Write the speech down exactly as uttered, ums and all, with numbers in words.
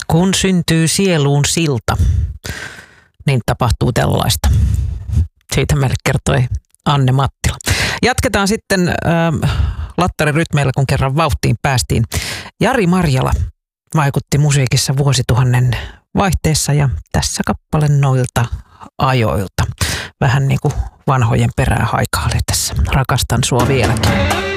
Kun syntyy sieluun silta, niin tapahtuu tällaista. Siitä meille kertoi Anne Mattila. Jatketaan sitten äh, lattarirytmeillä, kun kerran vauhtiin päästiin. Jari Marjala vaikutti musiikissa vuosituhannen vaihteessa ja tässä kappale noilta ajoilta. Vähän niin kuin vanhojen perää haikailee tässä. Rakastan sua vieläkin.